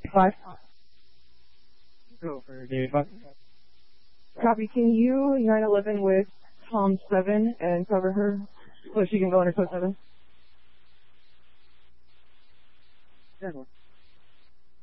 5. Go for David 5. Copy. Can you 911 with Tom 7 and cover her so she can go under code 7? Yeah, go on.